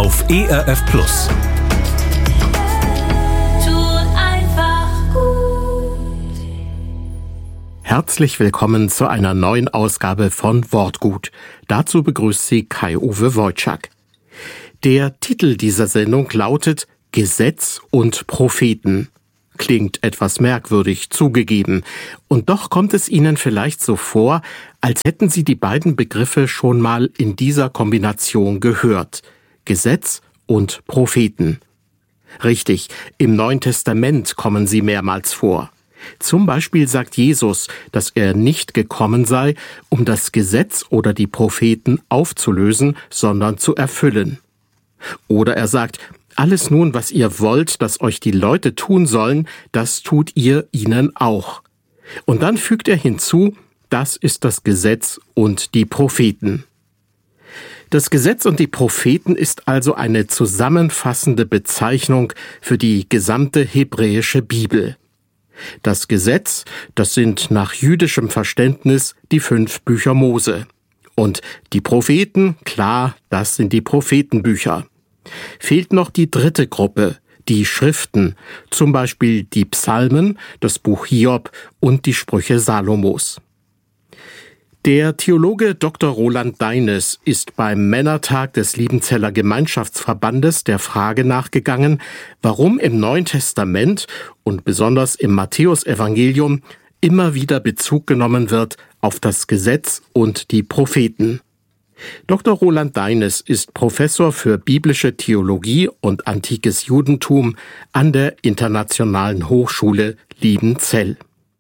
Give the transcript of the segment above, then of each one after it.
auf ERF Plus. Herzlich willkommen zu einer neuen Ausgabe von Wortgut. Dazu begrüßt Sie Kai-Uwe Wojczak. Der Titel dieser Sendung lautet Gesetz und Propheten. Klingt etwas merkwürdig, zugegeben. Und doch kommt es Ihnen vielleicht so vor, als hätten Sie die beiden Begriffe schon mal in dieser Kombination gehört. Gesetz und Propheten. Richtig, im Neuen Testament kommen sie mehrmals vor. Zum Beispiel sagt Jesus, dass er nicht gekommen sei, um das Gesetz oder die Propheten aufzulösen, sondern zu erfüllen. Oder er sagt, alles nun, was ihr wollt, dass euch die Leute tun sollen, das tut ihr ihnen auch. Und dann fügt er hinzu, das ist das Gesetz und die Propheten. Das Gesetz und die Propheten ist also eine zusammenfassende Bezeichnung für die gesamte hebräische Bibel. Das Gesetz, das sind nach jüdischem Verständnis die 5 Bücher Mose. Und die Propheten, klar, das sind die Prophetenbücher. Fehlt noch die dritte Gruppe, die Schriften, zum Beispiel die Psalmen, das Buch Hiob und die Sprüche Salomos. Der Theologe Dr. Roland Deines ist beim Männertag des Liebenzeller Gemeinschaftsverbandes der Frage nachgegangen, warum im Neuen Testament und besonders im Matthäusevangelium immer wieder Bezug genommen wird auf das Gesetz und die Propheten. Dr. Roland Deines ist Professor für biblische Theologie und antikes Judentum an der Internationalen Hochschule Liebenzell.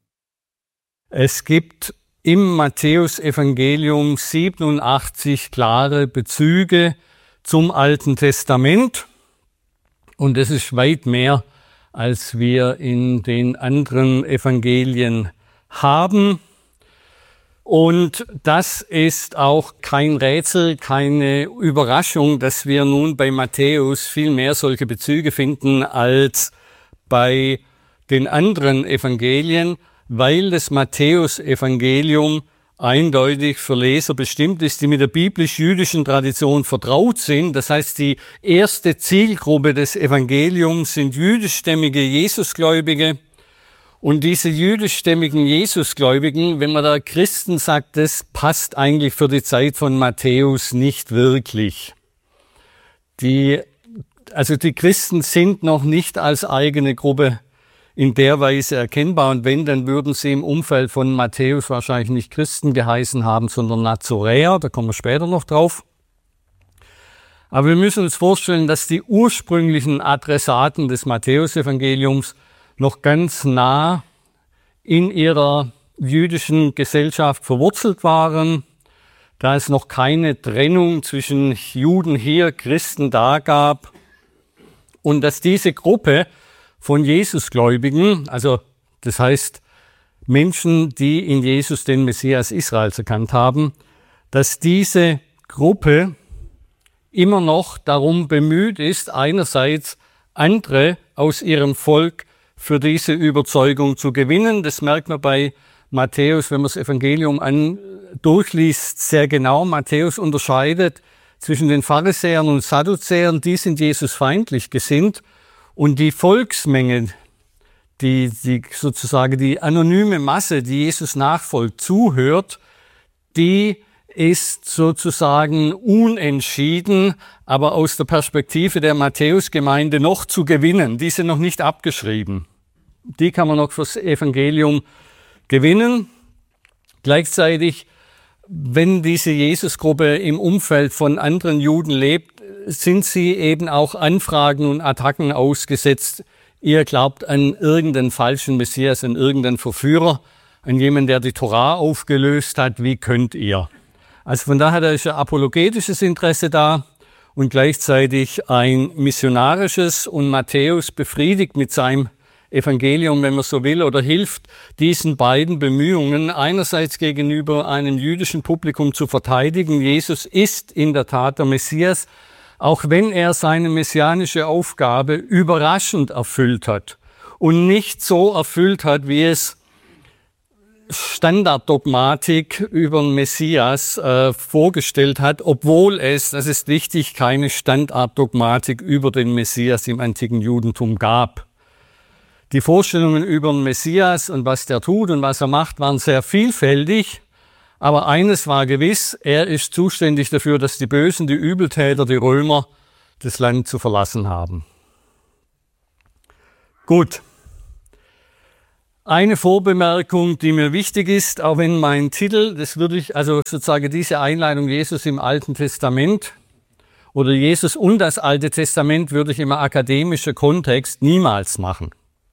Es gibt im Matthäusevangelium 87 klare Bezüge zum Alten Testament. Und es ist weit mehr, als wir in den anderen Evangelien haben. Und das ist auch kein Rätsel, keine Überraschung, dass wir nun bei Matthäus viel mehr solche Bezüge finden als bei den anderen Evangelien, weil das Matthäusevangelium eindeutig für Leser bestimmt ist, die mit der biblisch-jüdischen Tradition vertraut sind. Das heißt, die erste Zielgruppe des Evangeliums sind jüdischstämmige Jesusgläubige. Und diese jüdischstämmigen Jesusgläubigen, wenn man da Christen sagt, das passt eigentlich für die Zeit von Matthäus nicht wirklich. Die Christen sind noch nicht als eigene Gruppe in der Weise erkennbar. Und wenn, dann würden sie im Umfeld von Matthäus wahrscheinlich nicht Christen geheißen haben, sondern Nazoräer. Da kommen wir später noch drauf. Aber wir müssen uns vorstellen, dass die ursprünglichen Adressaten des Matthäusevangeliums noch ganz nah in ihrer jüdischen Gesellschaft verwurzelt waren, da es noch keine Trennung zwischen Juden hier, Christen da gab und dass diese Gruppe von Jesusgläubigen, also das heißt Menschen, die in Jesus den Messias Israels erkannt haben, dass diese Gruppe immer noch darum bemüht ist, einerseits andere aus ihrem Volk für diese Überzeugung zu gewinnen. Das merkt man bei Matthäus, wenn man das Evangelium durchliest, sehr genau. Matthäus unterscheidet zwischen den Pharisäern und Sadduzäern, die sind Jesus feindlich gesinnt, und die Volksmenge, die sozusagen die anonyme Masse, die Jesus nachfolgt, zuhört, die ist sozusagen unentschieden, aber aus der Perspektive der Matthäusgemeinde noch zu gewinnen. Die sind noch nicht abgeschrieben. Die kann man noch fürs Evangelium gewinnen. Gleichzeitig, wenn diese Jesusgruppe im Umfeld von anderen Juden lebt, sind sie eben auch Anfragen und Attacken ausgesetzt. Ihr glaubt an irgendeinen falschen Messias, an irgendeinen Verführer, an jemanden, der die Torah aufgelöst hat. Wie könnt ihr? Also von daher ist ein apologetisches Interesse da und gleichzeitig ein missionarisches, und Matthäus befriedigt mit seinem Evangelium, wenn man so will, oder hilft diesen beiden Bemühungen, einerseits gegenüber einem jüdischen Publikum zu verteidigen. Jesus ist in der Tat der Messias, auch wenn er seine messianische Aufgabe überraschend erfüllt hat und nicht so erfüllt hat, wie es Standarddogmatik über den Messias vorgestellt hat, obwohl es, das ist wichtig, keine Standarddogmatik über den Messias im antiken Judentum gab. Die Vorstellungen über den Messias und was der tut und was er macht, waren sehr vielfältig, aber eines war gewiss, er ist zuständig dafür, dass die Bösen, die Übeltäter, die Römer das Land zu verlassen haben. Gut. Eine Vorbemerkung, die mir wichtig ist, auch wenn mein Titel, das würde ich, also sozusagen diese Einleitung Jesus im Alten Testament oder Jesus und das Alte Testament würde ich im akademischen Kontext niemals machen,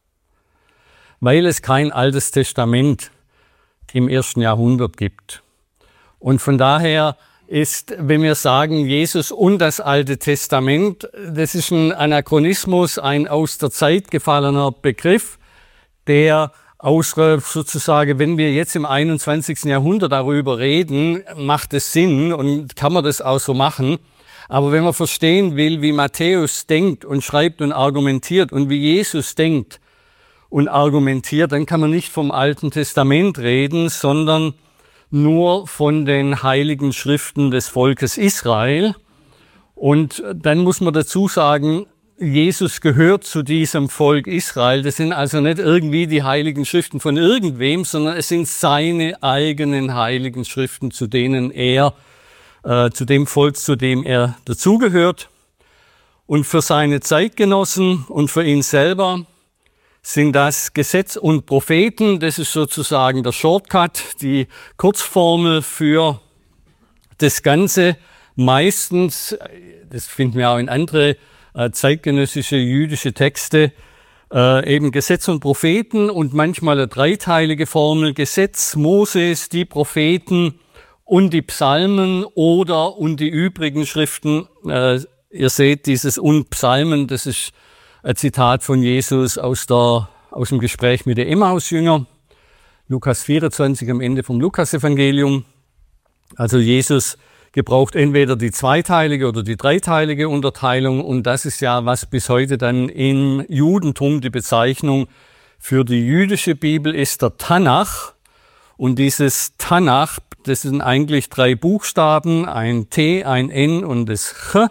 weil es kein Altes Testament im 1. Jahrhundert gibt. Und von daher ist, wenn wir sagen Jesus und das Alte Testament, das ist ein Anachronismus, ein aus der Zeit gefallener Begriff, der sozusagen, wenn wir jetzt im 21. Jahrhundert darüber reden, macht es Sinn und kann man das auch so machen. Aber wenn man verstehen will, wie Matthäus denkt und schreibt und argumentiert und wie Jesus denkt und argumentiert, dann kann man nicht vom Alten Testament reden, sondern nur von den heiligen Schriften des Volkes Israel. Und dann muss man dazu sagen, Jesus gehört zu diesem Volk Israel. Das sind also nicht irgendwie die heiligen Schriften von irgendwem, sondern es sind seine eigenen heiligen Schriften, zu denen er, zu dem Volk, zu dem er dazugehört. Und für seine Zeitgenossen und für ihn selber sind das Gesetz und Propheten. Das ist sozusagen der Shortcut, die Kurzformel für das Ganze. Meistens, das finden wir auch in andere zeitgenössische jüdische Texte, eben Gesetz und Propheten und manchmal eine dreiteilige Formel, Gesetz, Moses, die Propheten und die Psalmen oder und die übrigen Schriften. Ihr seht dieses und Psalmen, das ist ein Zitat von Jesus aus dem Gespräch mit den Emmaus-Jüngern, Lukas 24 am Ende vom Lukas-Evangelium. Also Jesus gebraucht entweder die zweiteilige oder die dreiteilige Unterteilung und das ist ja, was bis heute dann im Judentum die Bezeichnung für die jüdische Bibel ist, der Tanach. Und dieses Tanach, das sind eigentlich 3 Buchstaben, ein T, ein N und das Ch.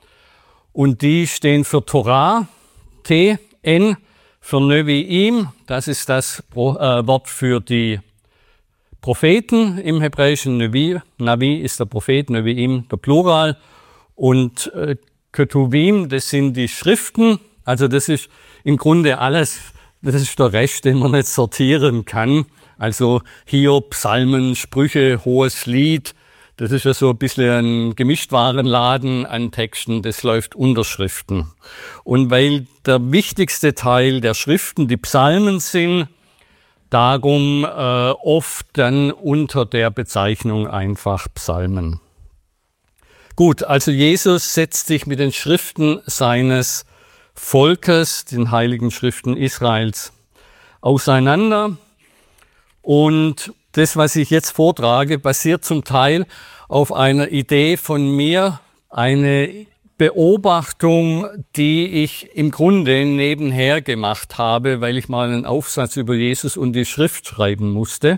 Und die stehen für Torah, T, N, für Nevi'im, das ist das Wort für die Propheten im Hebräischen. Navi ist der Prophet, Nevi'im der Plural. Und Ketuvim, das sind die Schriften. Also das ist im Grunde alles, das ist der Rest, den man nicht sortieren kann. Also Hiob, Psalmen, Sprüche, Hohes Lied. Das ist ja so ein bisschen ein Gemischtwarenladen an Texten, das läuft unter Schriften. Und weil der wichtigste Teil der Schriften die Psalmen sind, darum oft dann unter der Bezeichnung einfach Psalmen. Gut, also Jesus setzt sich mit den Schriften seines Volkes, den heiligen Schriften Israels, auseinander. Und das, was ich jetzt vortrage, basiert zum Teil auf einer Idee von mir, eine Beobachtung, die ich im Grunde nebenher gemacht habe, weil ich mal einen Aufsatz über Jesus und die Schrift schreiben musste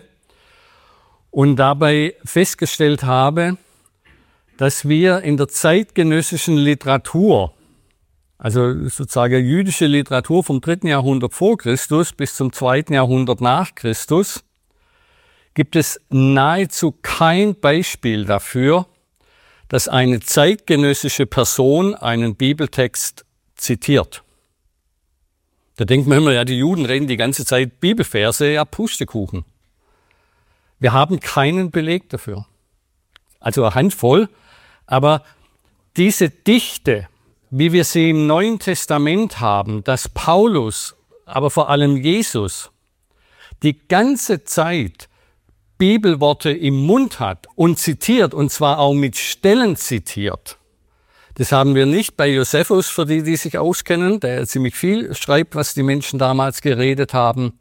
und dabei festgestellt habe, dass wir in der zeitgenössischen Literatur, also sozusagen jüdische Literatur vom 3. Jahrhundert vor Christus bis zum 2. Jahrhundert nach Christus, gibt es nahezu kein Beispiel dafür, dass eine zeitgenössische Person einen Bibeltext zitiert. Da denkt man immer, ja, die Juden reden die ganze Zeit Bibelverse, ja, Pustekuchen. Wir haben keinen Beleg dafür. Also eine Handvoll, aber diese Dichte, wie wir sie im Neuen Testament haben, dass Paulus, aber vor allem Jesus, die ganze Zeit Bibelworte im Mund hat und zitiert, und zwar auch mit Stellen zitiert. Das haben wir nicht bei Josephus, für die, die sich auskennen, der ziemlich viel schreibt, was die Menschen damals geredet haben.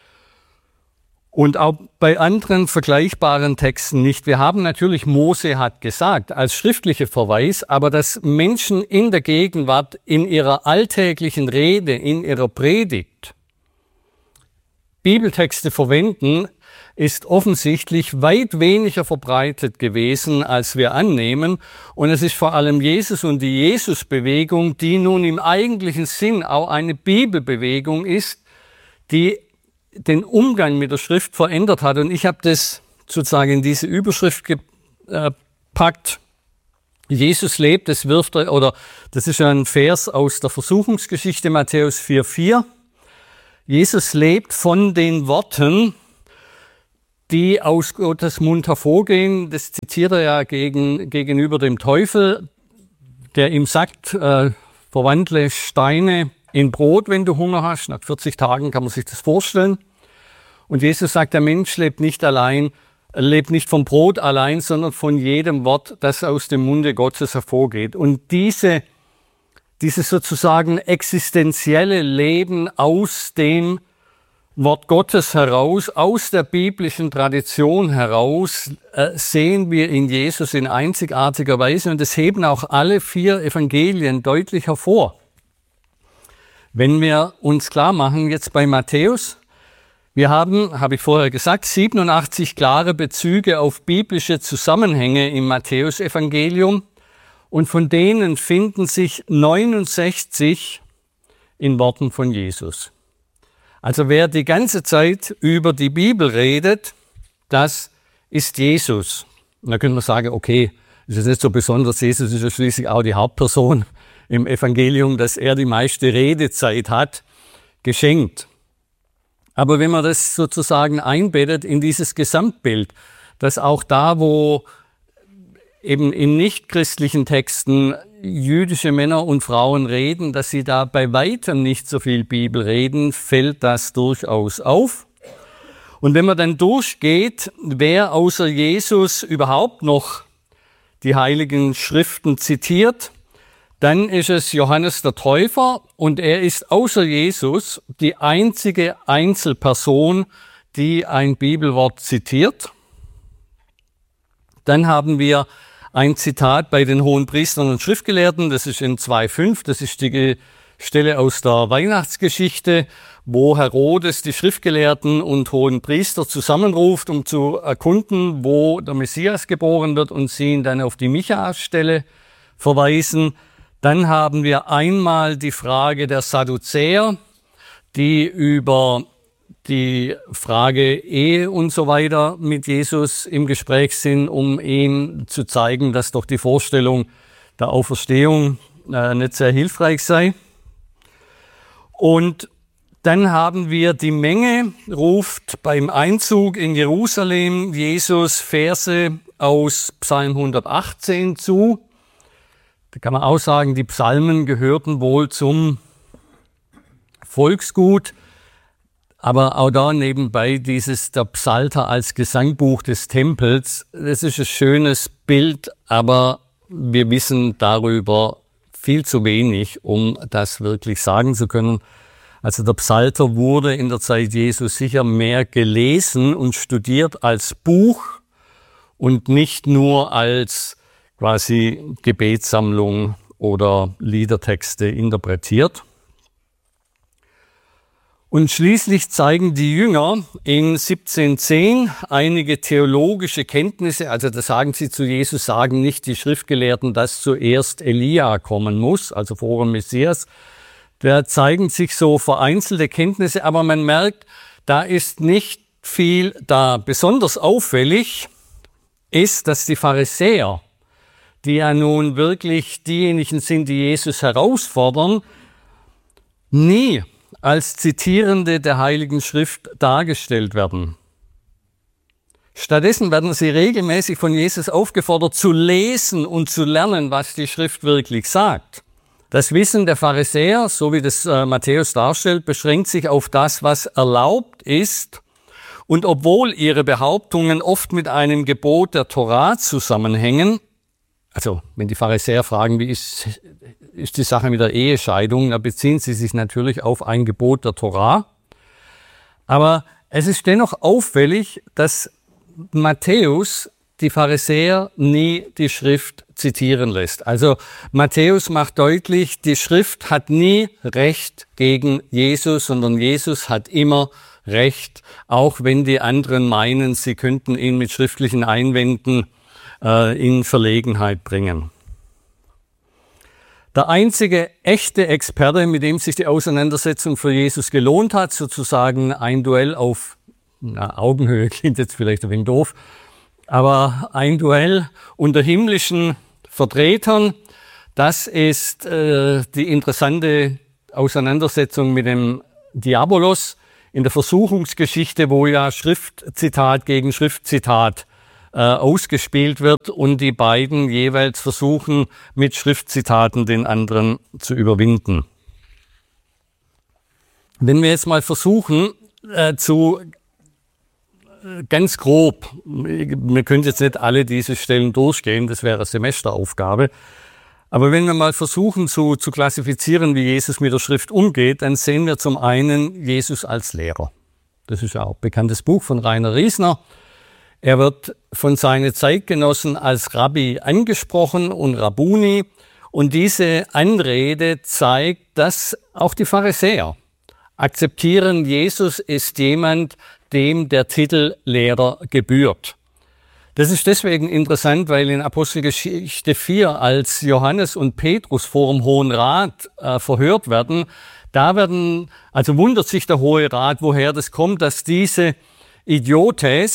Und auch bei anderen vergleichbaren Texten nicht. Wir haben natürlich, Mose hat gesagt, als schriftlicher Verweis, aber dass Menschen in der Gegenwart, in ihrer alltäglichen Rede, in ihrer Predigt Bibeltexte verwenden, ist offensichtlich weit weniger verbreitet gewesen, als wir annehmen. Und es ist vor allem Jesus und die Jesusbewegung, die nun im eigentlichen Sinn auch eine Bibelbewegung ist, die den Umgang mit der Schrift verändert hat. Und ich habe das sozusagen in diese Überschrift gepackt. Jesus lebt, das ist ein Vers aus der Versuchungsgeschichte, Matthäus 4,4. Jesus lebt von den Worten, die aus Gottes Mund hervorgehen. Das zitiert er ja gegenüber dem Teufel, der ihm sagt, verwandle Steine in Brot, wenn du Hunger hast. Nach 40 Tagen kann man sich das vorstellen. Und Jesus sagt, der Mensch lebt nicht vom Brot allein, sondern von jedem Wort, das aus dem Munde Gottes hervorgeht. Und dieses sozusagen existenzielle Leben aus dem Wort Gottes heraus, aus der biblischen Tradition heraus, sehen wir in Jesus in einzigartiger Weise. Und das heben auch alle 4 Evangelien deutlich hervor. Wenn wir uns klar machen, jetzt bei Matthäus, wir haben, habe ich vorher gesagt, 87 klare Bezüge auf biblische Zusammenhänge im Matthäusevangelium und von denen finden sich 69 in Worten von Jesus. Also wer die ganze Zeit über die Bibel redet, das ist Jesus. Und da können wir sagen, okay, ist es nicht so besonders, Jesus ist ja schließlich auch die Hauptperson im Evangelium, dass er die meiste Redezeit hat, geschenkt. Aber wenn man das sozusagen einbettet in dieses Gesamtbild, dass auch da, wo eben in nichtchristlichen Texten jüdische Männer und Frauen reden, dass sie da bei weitem nicht so viel Bibel reden, fällt das durchaus auf. Und wenn man dann durchgeht, wer außer Jesus überhaupt noch die Heiligen Schriften zitiert, dann ist es Johannes der Täufer und er ist außer Jesus die einzige Einzelperson, die ein Bibelwort zitiert. Dann haben wir ein Zitat bei den Hohenpriestern und Schriftgelehrten, das ist in 2,5, das ist die Stelle aus der Weihnachtsgeschichte, wo Herodes die Schriftgelehrten und Hohenpriester zusammenruft, um zu erkunden, wo der Messias geboren wird und sie ihn dann auf die Michaas-Stelle verweisen. Dann haben wir einmal die Frage der Sadduzäer, die über die Frage Ehe und so weiter mit Jesus im Gespräch sind, um ihm zu zeigen, dass doch die Vorstellung der Auferstehung nicht sehr hilfreich sei. Und dann haben wir die Menge, ruft beim Einzug in Jerusalem Jesus Verse aus Psalm 118 zu. Da kann man auch sagen, die Psalmen gehörten wohl zum Volksgut, aber auch da nebenbei der Psalter als Gesangbuch des Tempels, das ist ein schönes Bild, aber wir wissen darüber viel zu wenig, um das wirklich sagen zu können. Also der Psalter wurde in der Zeit Jesu sicher mehr gelesen und studiert als Buch und nicht nur als quasi Gebetssammlung oder Liedertexte interpretiert. Und schließlich zeigen die Jünger in 17,10 einige theologische Kenntnisse, also da sagen sie zu Jesus, sagen nicht die Schriftgelehrten, dass zuerst Elia kommen muss, also vor dem Messias. Da zeigen sich so vereinzelte Kenntnisse, aber man merkt, da ist nicht viel da. Besonders auffällig ist, dass die Pharisäer, die ja nun wirklich diejenigen sind, die Jesus herausfordern, nie als Zitierende der Heiligen Schrift dargestellt werden. Stattdessen werden sie regelmäßig von Jesus aufgefordert, zu lesen und zu lernen, was die Schrift wirklich sagt. Das Wissen der Pharisäer, so wie das Matthäus darstellt, beschränkt sich auf das, was erlaubt ist. Und obwohl ihre Behauptungen oft mit einem Gebot der Torah zusammenhängen, also wenn die Pharisäer fragen, wie ist die Sache mit der Ehescheidung, da beziehen sie sich natürlich auf ein Gebot der Torah. Aber es ist dennoch auffällig, dass Matthäus die Pharisäer nie die Schrift zitieren lässt. Also Matthäus macht deutlich, die Schrift hat nie Recht gegen Jesus, sondern Jesus hat immer Recht, auch wenn die anderen meinen, sie könnten ihn mit schriftlichen Einwänden in Verlegenheit bringen. Der einzige echte Experte, mit dem sich die Auseinandersetzung für Jesus gelohnt hat, sozusagen ein Duell auf Augenhöhe, klingt jetzt vielleicht ein wenig doof, aber ein Duell unter himmlischen Vertretern, das ist die interessante Auseinandersetzung mit dem Diabolos in der Versuchungsgeschichte, wo ja Schriftzitat gegen Schriftzitat ausgespielt wird und die beiden jeweils versuchen, mit Schriftzitaten den anderen zu überwinden. Wenn wir jetzt mal versuchen, ganz grob, wir können jetzt nicht alle diese Stellen durchgehen, das wäre eine Semesteraufgabe, aber wenn wir mal versuchen zu klassifizieren, wie Jesus mit der Schrift umgeht, dann sehen wir zum einen Jesus als Lehrer. Das ist ja auch ein bekanntes Buch von Rainer Riesner. Er wird von seinen Zeitgenossen als Rabbi angesprochen und Rabbuni. Und diese Anrede zeigt, dass auch die Pharisäer akzeptieren, Jesus ist jemand, dem der Titel Lehrer gebührt. Das ist deswegen interessant, weil in Apostelgeschichte 4, als Johannes und Petrus vor dem Hohen Rat verhört werden, also wundert sich der Hohe Rat, woher das kommt, dass diese Idiotai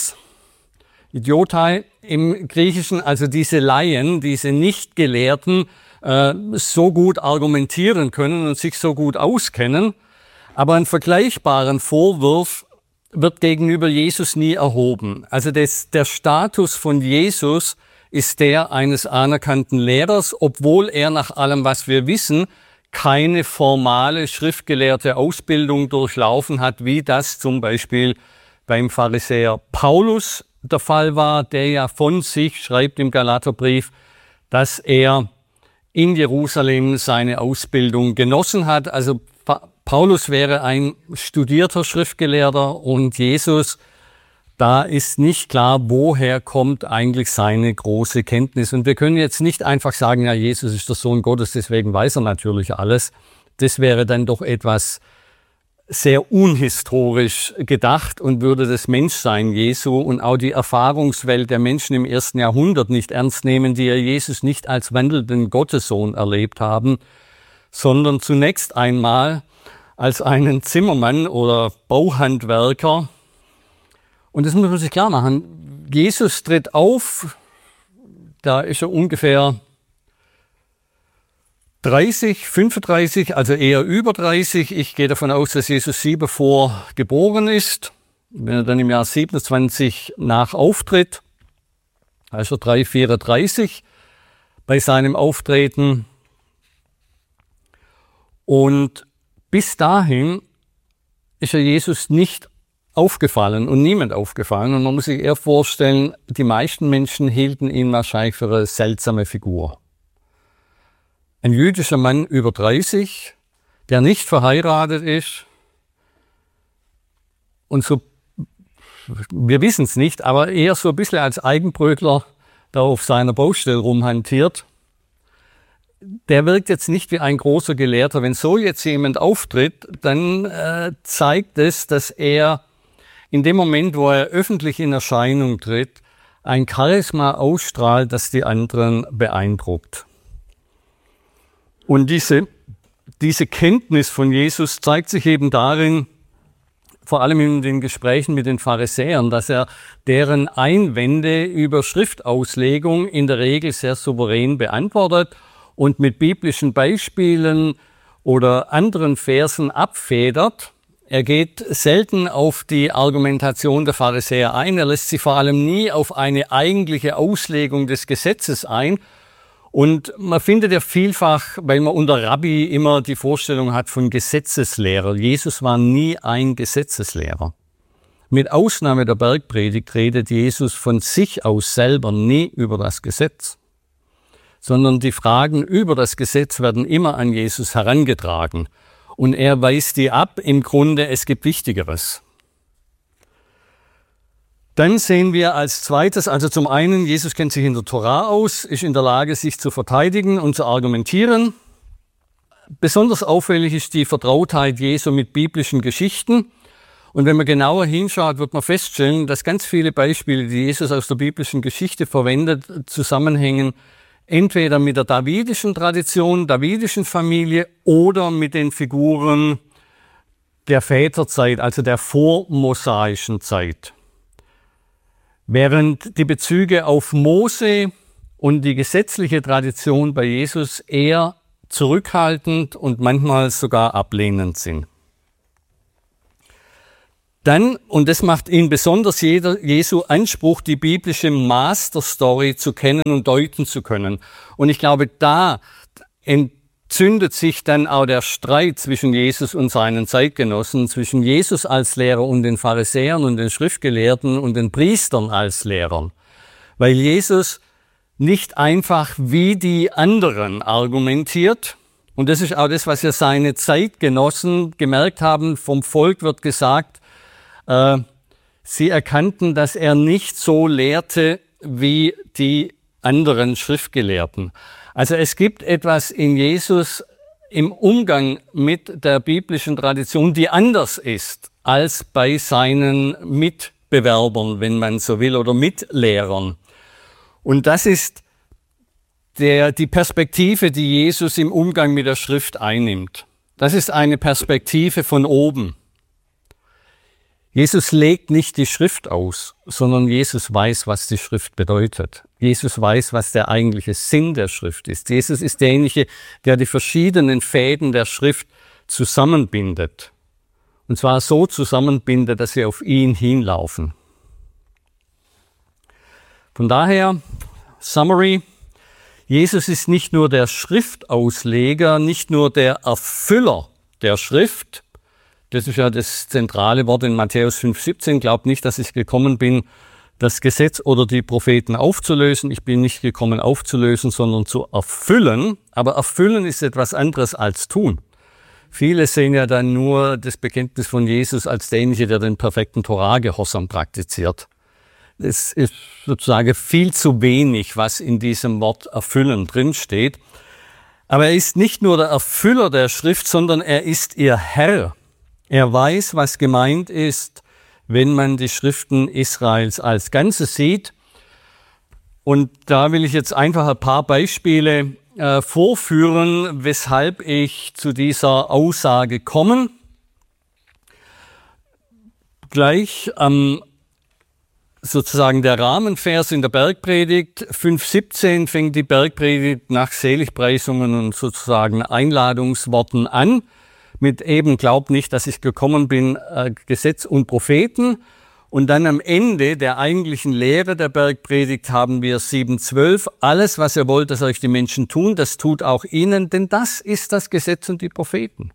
im Griechischen, also diese Laien, diese Nichtgelehrten, so gut argumentieren können und sich so gut auskennen. Aber einen vergleichbaren Vorwurf wird gegenüber Jesus nie erhoben. Also der Status von Jesus ist der eines anerkannten Lehrers, obwohl er nach allem, was wir wissen, keine formale schriftgelehrte Ausbildung durchlaufen hat, wie das zum Beispiel beim Pharisäer Paulus der Fall war, der ja von sich schreibt im Galaterbrief, dass er in Jerusalem seine Ausbildung genossen hat. Also Paulus wäre ein studierter Schriftgelehrter und Jesus, da ist nicht klar, woher kommt eigentlich seine große Kenntnis. Und wir können jetzt nicht einfach sagen, ja, Jesus ist der Sohn Gottes, deswegen weiß er natürlich alles. Das wäre dann doch etwas sehr unhistorisch gedacht und würde das Menschsein Jesu und auch die Erfahrungswelt der Menschen im 1. Jahrhundert nicht ernst nehmen, die ja Jesus nicht als wandelnden Gottessohn erlebt haben, sondern zunächst einmal als einen Zimmermann oder Bauhandwerker. Und das muss man sich klar machen. Jesus tritt auf, da ist er ungefähr 30, 35, also eher über 30. Ich gehe davon aus, dass Jesus 7 vor geboren ist. Wenn er dann im Jahr 27 nach auftritt, also 34 bei seinem Auftreten. Und bis dahin ist ja Jesus nicht aufgefallen und niemand aufgefallen. Und man muss sich eher vorstellen, die meisten Menschen hielten ihn wahrscheinlich für eine seltsame Figur. Ein jüdischer Mann über 30, der nicht verheiratet ist und so, wir wissen es nicht, aber eher so ein bisschen als Eigenbrötler da auf seiner Baustelle rumhantiert. Der wirkt jetzt nicht wie ein großer Gelehrter. Wenn so jetzt jemand auftritt, dann zeigt es, dass er in dem Moment, wo er öffentlich in Erscheinung tritt, ein Charisma ausstrahlt, das die anderen beeindruckt. Und diese Kenntnis von Jesus zeigt sich eben darin, vor allem in den Gesprächen mit den Pharisäern, dass er deren Einwände über Schriftauslegung in der Regel sehr souverän beantwortet und mit biblischen Beispielen oder anderen Versen abfedert. Er geht selten auf die Argumentation der Pharisäer ein. Er lässt sich vor allem nie auf eine eigentliche Auslegung des Gesetzes ein. Und man findet ja vielfach, weil man unter Rabbi immer die Vorstellung hat von Gesetzeslehrer. Jesus war nie ein Gesetzeslehrer. Mit Ausnahme der Bergpredigt redet Jesus von sich aus selber nie über das Gesetz, sondern die Fragen über das Gesetz werden immer an Jesus herangetragen. Und er weist die ab, im Grunde, es gibt Wichtigeres. Dann sehen wir als zweites, also zum einen, Jesus kennt sich in der Tora aus, ist in der Lage, sich zu verteidigen und zu argumentieren. Besonders auffällig ist die Vertrautheit Jesu mit biblischen Geschichten. Und wenn man genauer hinschaut, wird man feststellen, dass ganz viele Beispiele, die Jesus aus der biblischen Geschichte verwendet, zusammenhängen entweder mit der davidischen Tradition, davidischen Familie oder mit den Figuren der Väterzeit, also der vormosaischen Zeit. Während die Bezüge auf Mose und die gesetzliche Tradition bei Jesus eher zurückhaltend und manchmal sogar ablehnend sind. Dann, und das macht ihn besonders Jesu Anspruch, die biblische Masterstory zu kennen und deuten zu können. Und ich glaube, da entzündet sich dann auch der Streit zwischen Jesus und seinen Zeitgenossen, zwischen Jesus als Lehrer und den Pharisäern und den Schriftgelehrten und den Priestern als Lehrern. Weil Jesus nicht einfach wie die anderen argumentiert. Und das ist auch das, was ja seine Zeitgenossen gemerkt haben. Vom Volk wird gesagt, sie erkannten, dass er nicht so lehrte wie die anderen Schriftgelehrten. Also es gibt etwas in Jesus im Umgang mit der biblischen Tradition, die anders ist als bei seinen Mitbewerbern, wenn man so will, oder Mitlehrern. Und das ist die Perspektive, die Jesus im Umgang mit der Schrift einnimmt. Das ist eine Perspektive von oben. Jesus legt nicht die Schrift aus, sondern Jesus weiß, was die Schrift bedeutet. Jesus weiß, was der eigentliche Sinn der Schrift ist. Jesus ist derjenige, der die verschiedenen Fäden der Schrift zusammenbindet. Und zwar so zusammenbindet, dass sie auf ihn hinlaufen. Von daher, Summary, Jesus ist nicht nur der Schriftausleger, nicht nur der Erfüller der Schrift. Das ist ja das zentrale Wort in Matthäus 5,17. Glaubt nicht, dass ich gekommen bin, das Gesetz oder die Propheten aufzulösen. Ich bin nicht gekommen aufzulösen, sondern zu erfüllen. Aber erfüllen ist etwas anderes als tun. Viele sehen ja dann nur das Bekenntnis von Jesus als derjenige, der den perfekten Torah-Gehorsam praktiziert. Es ist sozusagen viel zu wenig, was in diesem Wort erfüllen drinsteht. Aber er ist nicht nur der Erfüller der Schrift, sondern er ist ihr Herr. Er weiß, was gemeint ist, wenn man die Schriften Israels als Ganzes sieht. Und da will ich jetzt einfach ein paar Beispiele vorführen, weshalb ich zu dieser Aussage komme. Gleich sozusagen der Rahmenvers in der Bergpredigt. 5,17 fängt die Bergpredigt nach Seligpreisungen und sozusagen Einladungsworten an. Mit eben, glaubt nicht, dass ich gekommen bin, Gesetz und Propheten. Und dann am Ende der eigentlichen Lehre der Bergpredigt haben wir 7,12. Alles, was ihr wollt, dass euch die Menschen tun, das tut auch ihnen, denn das ist das Gesetz und die Propheten.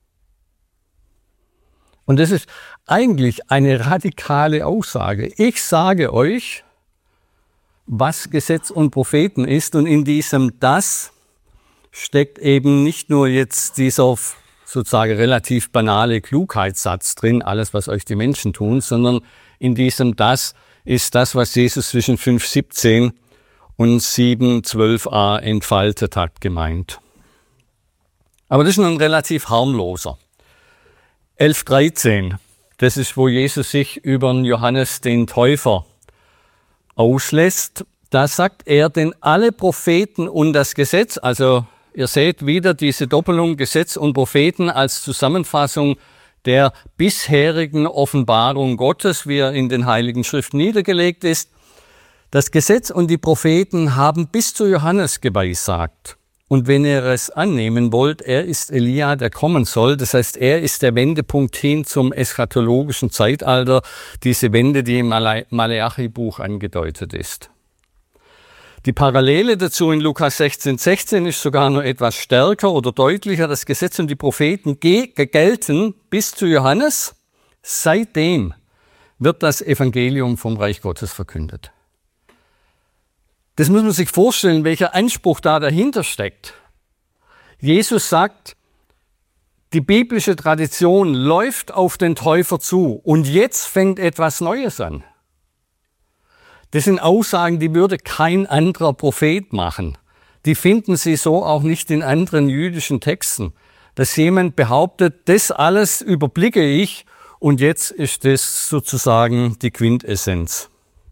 Und das ist eigentlich eine radikale Aussage. Ich sage euch, was Gesetz und Propheten ist. Und in diesem Das steckt eben nicht nur jetzt dieser sozusagen relativ banale Klugheitssatz drin, alles, was euch die Menschen tun, sondern in diesem Das ist das, was Jesus zwischen 5,17 und 7,12a entfaltet hat, gemeint. Aber das ist ein relativ harmloser. 11,13, das ist, wo Jesus sich über Johannes den Täufer auslässt. Da sagt er, denn alle Propheten und das Gesetz, also ihr seht wieder diese Doppelung Gesetz und Propheten als Zusammenfassung der bisherigen Offenbarung Gottes, wie er in den Heiligen Schriften niedergelegt ist. Das Gesetz und die Propheten haben bis zu Johannes geweissagt. Und wenn ihr es annehmen wollt, er ist Elia, der kommen soll. Das heißt, er ist der Wendepunkt hin zum eschatologischen Zeitalter, diese Wende, die im Maleachi-Buch angedeutet ist. Die Parallele dazu in Lukas 16,16 ist sogar noch etwas stärker oder deutlicher. Das Gesetz und die Propheten gelten bis zu Johannes. Seitdem wird das Evangelium vom Reich Gottes verkündet. Das muss man sich vorstellen, welcher Anspruch da dahinter steckt. Jesus sagt, die biblische Tradition läuft auf den Täufer zu und jetzt fängt etwas Neues an. Das sind Aussagen, die würde kein anderer Prophet machen. Die finden Sie so auch nicht in anderen jüdischen Texten. Dass jemand behauptet, das alles überblicke ich Und jetzt ist das sozusagen die Quintessenz.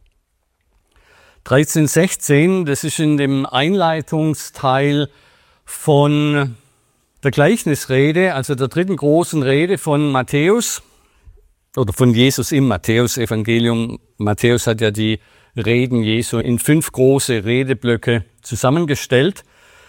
13,16, das ist in dem Einleitungsteil von der Gleichnisrede, also der dritten großen Rede von Matthäus oder von Jesus im Matthäusevangelium. Matthäus hat ja die Reden Jesu in 5 große Redeblöcke zusammengestellt.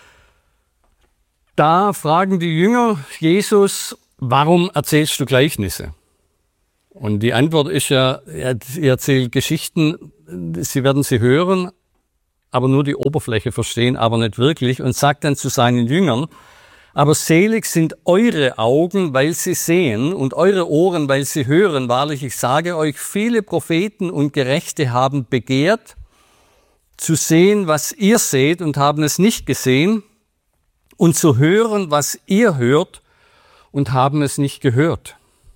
Da fragen die Jünger Jesus, warum erzählst du Gleichnisse? Und die Antwort ist ja, er erzählt Geschichten, sie werden sie hören, aber nur die Oberfläche verstehen, aber nicht wirklich. Und sagt dann zu seinen Jüngern, aber selig sind eure Augen, weil sie sehen, und eure Ohren, weil sie hören. Wahrlich, ich sage euch, viele Propheten und Gerechte haben begehrt, zu sehen, was ihr seht, und haben es nicht gesehen, und zu hören, was ihr hört, und haben es nicht gehört.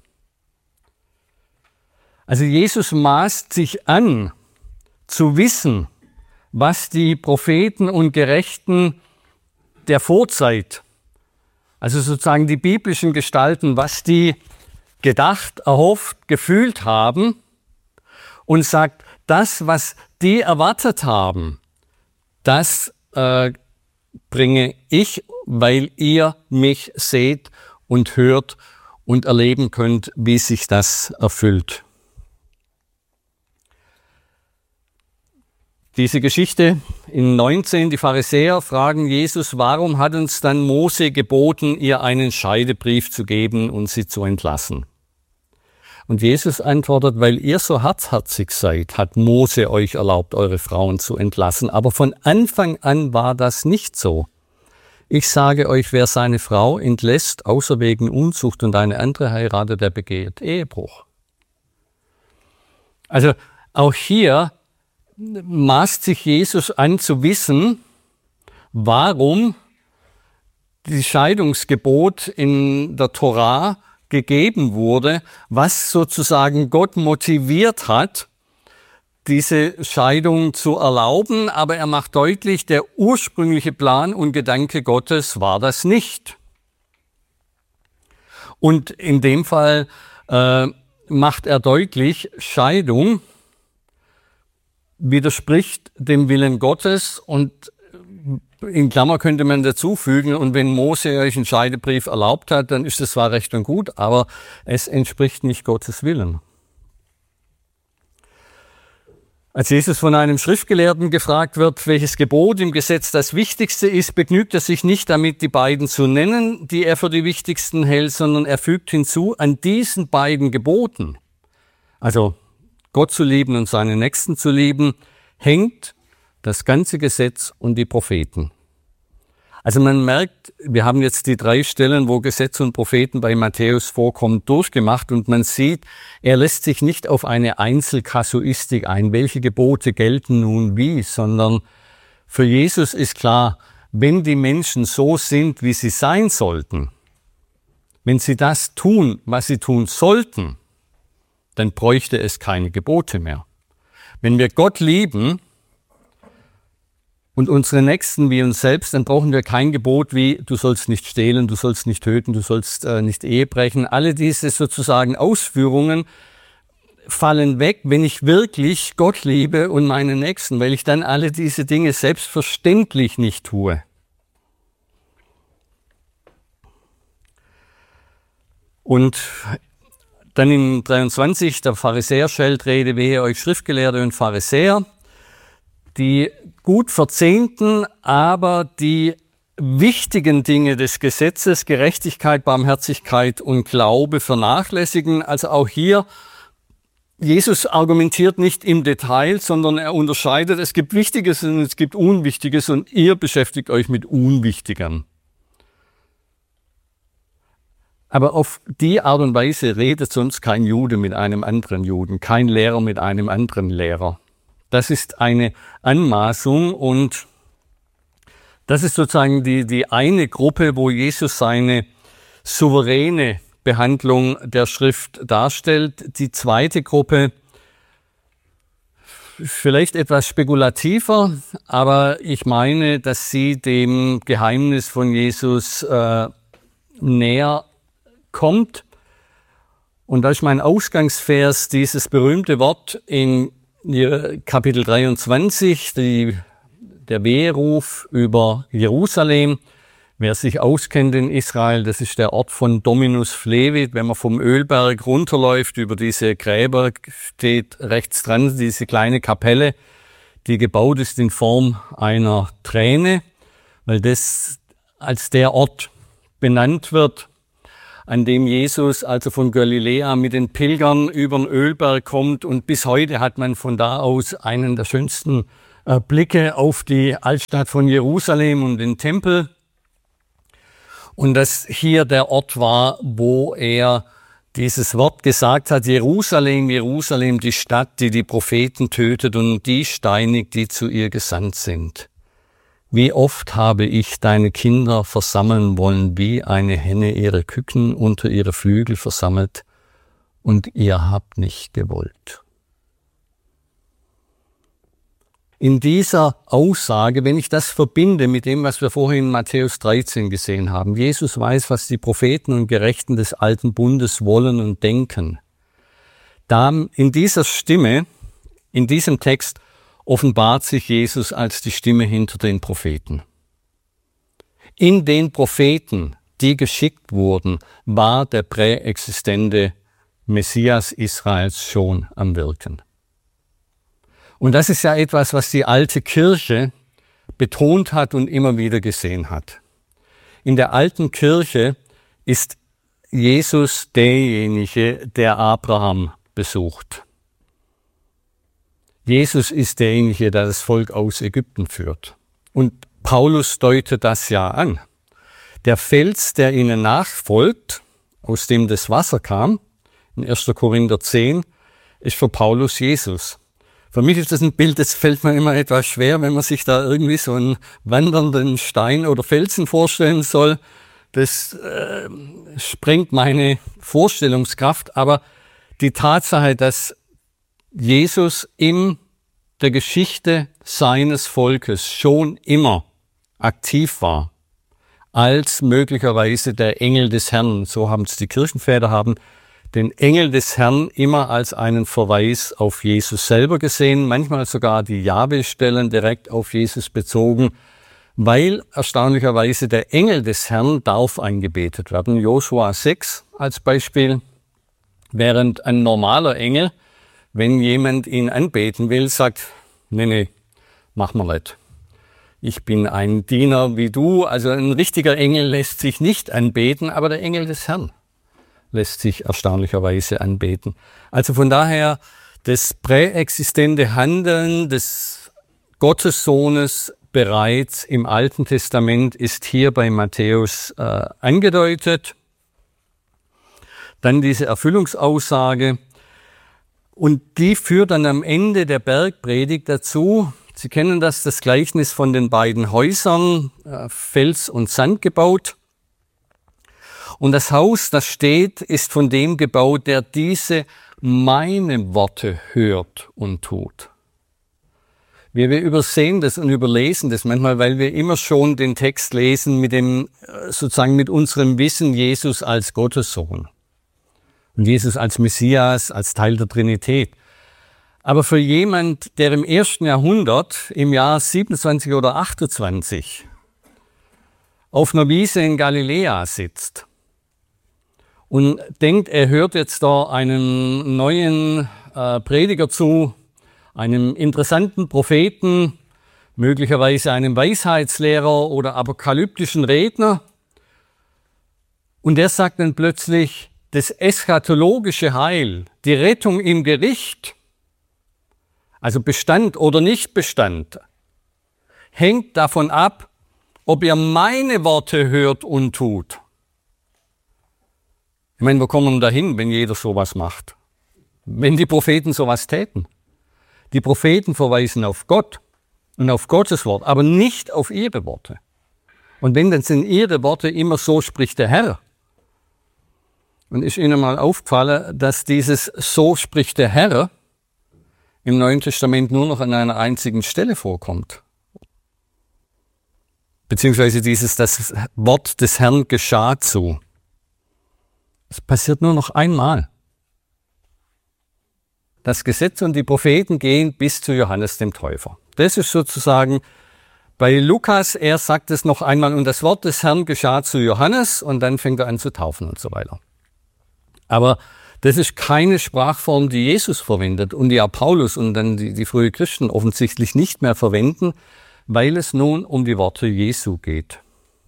Also Jesus maßt sich an, zu wissen, was die Propheten und Gerechten der Vorzeit, also sozusagen die biblischen Gestalten, was die gedacht, erhofft, gefühlt haben, und sagt, das, was die erwartet haben, das bringe ich, weil ihr mich seht und hört und erleben könnt, wie sich das erfüllt. Diese Geschichte in 19, die Pharisäer fragen Jesus, warum hat uns dann Mose geboten, ihr einen Scheidebrief zu geben und sie zu entlassen? Und Jesus antwortet, weil ihr so hartherzig seid, hat Mose euch erlaubt, eure Frauen zu entlassen. Aber von Anfang an war das nicht so. Ich sage euch, wer seine Frau entlässt, außer wegen Unzucht, und eine andere heiratet, der begeht Ehebruch. Also auch hier maßt sich Jesus an zu wissen, warum das Scheidungsgebot in der Tora gegeben wurde, was sozusagen Gott motiviert hat, diese Scheidung zu erlauben. Aber er macht deutlich, der ursprüngliche Plan und Gedanke Gottes war das nicht. Und in dem Fall macht er deutlich, Scheidung widerspricht dem Willen Gottes, und in Klammer könnte man dazu fügen, und wenn Mose euch einen Scheidebrief erlaubt hat, dann ist das zwar recht und gut, aber es entspricht nicht Gottes Willen. Als Jesus von einem Schriftgelehrten gefragt wird, welches Gebot im Gesetz das wichtigste ist, begnügt er sich nicht damit, die beiden zu nennen, die er für die wichtigsten hält, sondern er fügt hinzu, an diesen beiden Geboten, also Gott zu lieben und seinen Nächsten zu lieben, hängt das ganze Gesetz und die Propheten. Also man merkt, wir haben jetzt die 3 Stellen, wo Gesetz und Propheten bei Matthäus vorkommen, durchgemacht, und man sieht, er lässt sich nicht auf eine Einzelkasuistik ein, welche Gebote gelten nun wie, sondern für Jesus ist klar, wenn die Menschen so sind, wie sie sein sollten, wenn sie das tun, was sie tun sollten, dann bräuchte es keine Gebote mehr. Wenn wir Gott lieben und unsere Nächsten wie uns selbst, dann brauchen wir kein Gebot wie, du sollst nicht stehlen, du sollst nicht töten, du sollst nicht Ehe brechen. Alle diese sozusagen Ausführungen fallen weg, wenn ich wirklich Gott liebe und meine Nächsten, weil ich dann alle diese Dinge selbstverständlich nicht tue. Und dann in 23, der Pharisäer-Scheltrede, wehe euch Schriftgelehrte und Pharisäer, die gut verzehnten, aber die wichtigen Dinge des Gesetzes, Gerechtigkeit, Barmherzigkeit und Glaube vernachlässigen. Also auch hier, Jesus argumentiert nicht im Detail, sondern er unterscheidet, es gibt Wichtiges und es gibt Unwichtiges, und ihr beschäftigt euch mit Unwichtigem. Aber auf die Art und Weise redet sonst kein Jude mit einem anderen Juden, kein Lehrer mit einem anderen Lehrer. Das ist eine Anmaßung, und das ist sozusagen die eine Gruppe, wo Jesus seine souveräne Behandlung der Schrift darstellt. Die zweite Gruppe, vielleicht etwas spekulativer, aber ich meine, dass sie dem Geheimnis von Jesus näher kommt. Und da ist mein Ausgangsvers dieses berühmte Wort in Kapitel 23, der Weheruf über Jerusalem. Wer sich auskennt in Israel, das ist der Ort von Dominus Flevit. Wenn man vom Ölberg runterläuft, über diese Gräber steht rechts dran diese kleine Kapelle, die gebaut ist in Form einer Träne, weil das als der Ort benannt wird, an dem Jesus also von Galiläa mit den Pilgern über den Ölberg kommt. Und bis heute hat man von da aus einen der schönsten Blicke auf die Altstadt von Jerusalem und den Tempel. Und dass hier der Ort war, wo er dieses Wort gesagt hat: Jerusalem, Jerusalem, die Stadt, die die Propheten tötet und die steinigt, die zu ihr gesandt sind. Wie oft habe ich deine Kinder versammeln wollen, wie eine Henne ihre Küken unter ihre Flügel versammelt, und ihr habt nicht gewollt. In dieser Aussage, wenn ich das verbinde mit dem, was wir vorhin in Matthäus 13 gesehen haben, Jesus weiß, was die Propheten und Gerechten des alten Bundes wollen und denken. Da in dieser Stimme, in diesem Text, offenbart sich Jesus als die Stimme hinter den Propheten. In den Propheten, die geschickt wurden, war der präexistente Messias Israels schon am Wirken. Und das ist ja etwas, was die alte Kirche betont hat und immer wieder gesehen hat. In der alten Kirche ist Jesus derjenige, der Abraham besucht. Jesus ist derjenige, der das Volk aus Ägypten führt. Und Paulus deutet das ja an. Der Fels, der ihnen nachfolgt, aus dem das Wasser kam, in 1. Korinther 10, ist für Paulus Jesus. Für mich ist das ein Bild, das fällt mir immer etwas schwer, wenn man sich da irgendwie so einen wandernden Stein oder Felsen vorstellen soll. Das sprengt meine Vorstellungskraft. Aber die Tatsache, dass Jesus in der Geschichte seines Volkes schon immer aktiv war, als möglicherweise der Engel des Herrn, so haben es die Kirchenväter, haben den Engel des Herrn immer als einen Verweis auf Jesus selber gesehen, manchmal sogar die Jahwe-Stellen direkt auf Jesus bezogen, weil erstaunlicherweise der Engel des Herrn darf angebetet werden. Josua 6 als Beispiel, während ein normaler Engel, wenn jemand ihn anbeten will, sagt: nee, mach mal nicht. Ich bin ein Diener wie du. Also ein richtiger Engel lässt sich nicht anbeten, aber der Engel des Herrn lässt sich erstaunlicherweise anbeten. Also von daher, das präexistente Handeln des Gottessohnes bereits im Alten Testament ist hier bei Matthäus angedeutet. Dann diese Erfüllungsaussage. Und die führt dann am Ende der Bergpredigt dazu, Sie kennen das Gleichnis von den beiden Häusern, Fels und Sand gebaut. Und das Haus, das steht, ist von dem gebaut, der diese meine Worte hört und tut. Wir übersehen das und überlesen das manchmal, weil wir immer schon den Text lesen mit mit unserem Wissen Jesus als Gottessohn. Und Jesus als Messias, als Teil der Trinität. Aber für jemand, der im 1. Jahrhundert, im Jahr 27 oder 28, auf einer Wiese in Galiläa sitzt und denkt, er hört jetzt da einem neuen Prediger zu, einem interessanten Propheten, möglicherweise einem Weisheitslehrer oder apokalyptischen Redner, und der sagt dann plötzlich, das eschatologische Heil, die Rettung im Gericht, also Bestand oder Nichtbestand, hängt davon ab, ob ihr meine Worte hört und tut. Ich meine, wo kommen wir dahin, wenn jeder sowas macht? Wenn die Propheten sowas täten? Die Propheten verweisen auf Gott und auf Gottes Wort, aber nicht auf ihre Worte. Und wenn, dann sind ihre Worte immer so spricht der Herr. Und ist Ihnen mal aufgefallen, dass dieses so spricht der Herr im Neuen Testament nur noch an einer einzigen Stelle vorkommt? Beziehungsweise das Wort des Herrn geschah so. Es passiert nur noch einmal das Gesetz und die Propheten gehen bis zu Johannes dem Täufer. Das ist sozusagen bei Lukas, er sagt es noch einmal, und das Wort des Herrn geschah zu Johannes, und dann fängt er an zu taufen und so weiter. Aber das ist keine Sprachform, die Jesus verwendet und die auch Paulus und dann die frühen Christen offensichtlich nicht mehr verwenden, weil es nun um die Worte Jesu geht.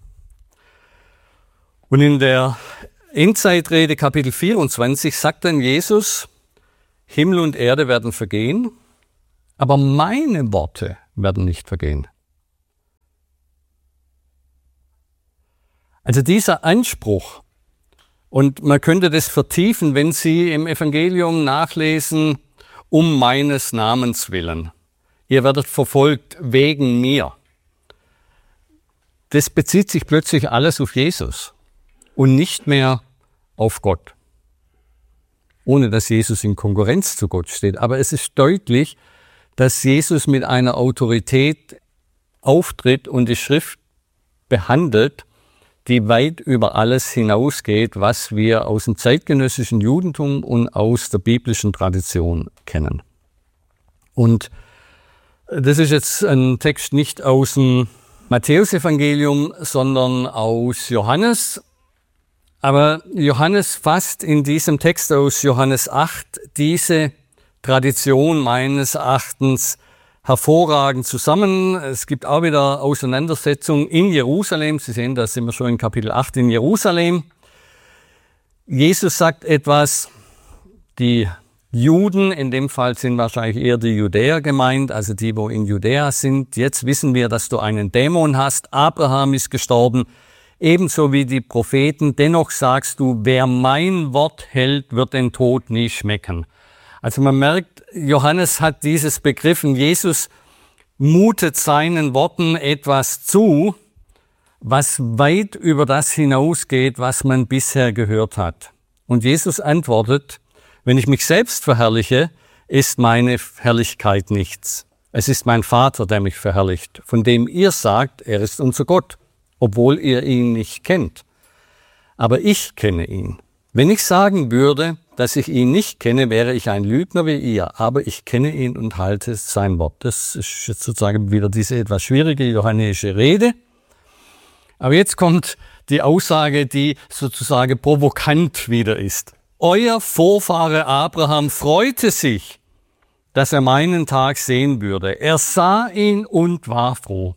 Und in der Endzeitrede Kapitel 24 sagt dann Jesus, Himmel und Erde werden vergehen, aber meine Worte werden nicht vergehen. Also dieser Anspruch, und man könnte das vertiefen, wenn Sie im Evangelium nachlesen, um meines Namens willen. Ihr werdet verfolgt wegen mir. Das bezieht sich plötzlich alles auf Jesus und nicht mehr auf Gott. Ohne dass Jesus in Konkurrenz zu Gott steht. Aber es ist deutlich, dass Jesus mit einer Autorität auftritt und die Schrift behandelt, die weit über alles hinausgeht, was wir aus dem zeitgenössischen Judentum und aus der biblischen Tradition kennen. Und das ist jetzt ein Text nicht aus dem Matthäusevangelium, sondern aus Johannes. Aber Johannes fasst in diesem Text aus Johannes 8 diese Tradition meines Erachtens hervorragend zusammen. Es gibt auch wieder Auseinandersetzungen in Jerusalem. Sie sehen, da sind wir schon in Kapitel 8 in Jerusalem. Jesus sagt etwas, die Juden, in dem Fall sind wahrscheinlich eher die Judäer gemeint, also die, wo in Judäa sind. Jetzt wissen wir, dass du einen Dämon hast. Abraham ist gestorben, ebenso wie die Propheten. Dennoch sagst du, wer mein Wort hält, wird den Tod nie schmecken. Also man merkt, Johannes hat dieses begriffen. Jesus mutet seinen Worten etwas zu, was weit über das hinausgeht, was man bisher gehört hat. Und Jesus antwortet, wenn ich mich selbst verherrliche, ist meine Herrlichkeit nichts. Es ist mein Vater, der mich verherrlicht, von dem ihr sagt, er ist unser Gott, obwohl ihr ihn nicht kennt. Aber ich kenne ihn. Wenn ich sagen würde, dass ich ihn nicht kenne, wäre ich ein Lügner wie ihr, aber ich kenne ihn und halte sein Wort. Das ist jetzt sozusagen wieder diese etwas schwierige johannäische Rede. Aber jetzt kommt die Aussage, die sozusagen provokant wieder ist. Euer Vorfahre Abraham freute sich, dass er meinen Tag sehen würde. Er sah ihn und war froh.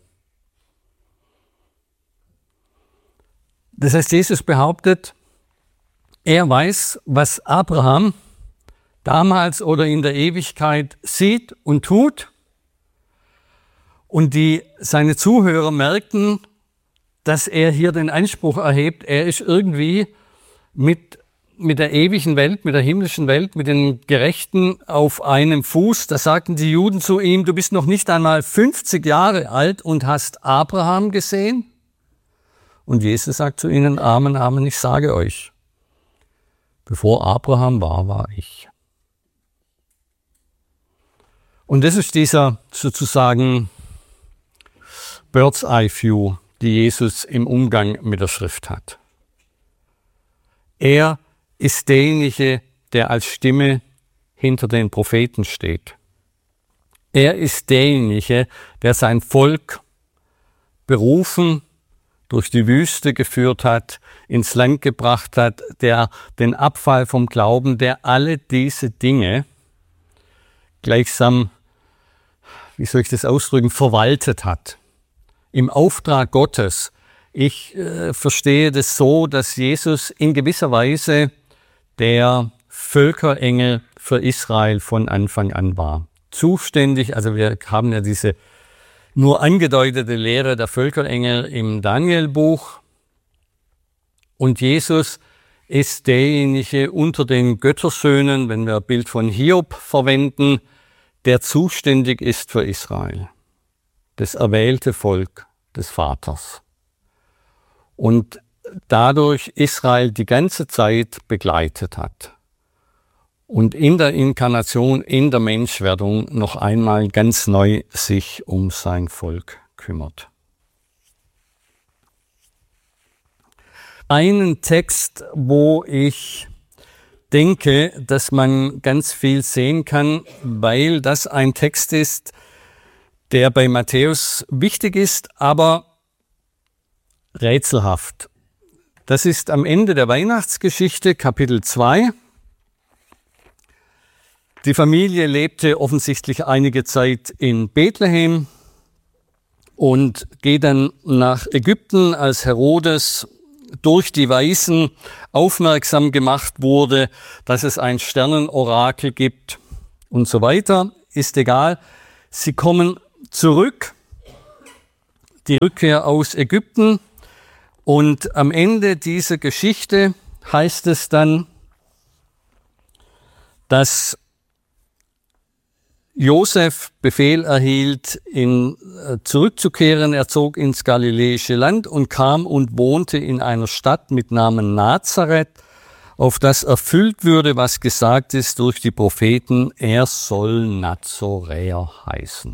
Das heißt, Jesus behauptet, er weiß, was Abraham damals oder in der Ewigkeit sieht und tut. Und seine Zuhörer merkten, dass er hier den Anspruch erhebt, er ist irgendwie mit der ewigen Welt, mit der himmlischen Welt, mit den Gerechten auf einem Fuß. Da sagten die Juden zu ihm, du bist noch nicht einmal 50 Jahre alt und hast Abraham gesehen? Und Jesus sagt zu ihnen, Amen, Amen, ich sage euch, bevor Abraham war ich. Und das ist dieser sozusagen Bird's Eye View, die Jesus im Umgang mit der Schrift hat. Er ist derjenige, der als Stimme hinter den Propheten steht. Er ist derjenige, der sein Volk berufen, durch die Wüste geführt hat, ins Land gebracht hat, der den Abfall vom Glauben, der alle diese Dinge gleichsam, wie soll ich das ausdrücken, verwaltet hat. Im Auftrag Gottes. Ich verstehe das so, dass Jesus in gewisser Weise der Völkerengel für Israel von Anfang an war. Zuständig, also wir haben ja diese nur angedeutete Lehre der Völkerengel im Danielbuch. Und Jesus ist derjenige unter den Göttersöhnen, wenn wir ein Bild von Hiob verwenden, der zuständig ist für Israel. Das erwählte Volk des Vaters. Und dadurch Israel die ganze Zeit begleitet hat. Und in der Inkarnation, in der Menschwerdung noch einmal ganz neu sich um sein Volk kümmert. Einen Text, wo ich denke, dass man ganz viel sehen kann, weil das ein Text ist, der bei Matthäus wichtig ist, aber rätselhaft. Das ist am Ende der Weihnachtsgeschichte, Kapitel 2. Die Familie lebte offensichtlich einige Zeit in Bethlehem und geht dann nach Ägypten, als Herodes durch die Weisen aufmerksam gemacht wurde, dass es ein Sternenorakel gibt und so weiter. Ist egal. Sie kommen zurück, die Rückkehr aus Ägypten, und am Ende dieser Geschichte heißt es dann, dass Josef Befehl erhielt, zurückzukehren. Er zog ins galiläische Land und kam und wohnte in einer Stadt mit Namen Nazareth, auf das erfüllt würde, was gesagt ist durch die Propheten, er soll Nazoräer heißen.